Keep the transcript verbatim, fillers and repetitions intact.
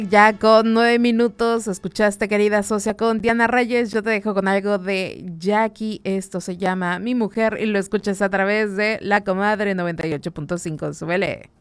Ya con nueve minutos escuchaste, querida socia, con Diana Reyes. Yo te dejo con algo de Jackie. Esto se llama Mi Mujer y lo escuchas a través de La Comadre noventa y ocho punto cinco. Súbele.